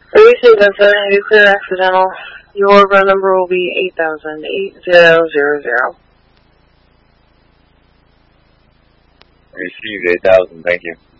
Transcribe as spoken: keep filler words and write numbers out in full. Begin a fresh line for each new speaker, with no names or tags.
Received Vincent, nuclear accidental. Your row number will be eight thousand eight zero zero zero.
Received eight thousand, thank you.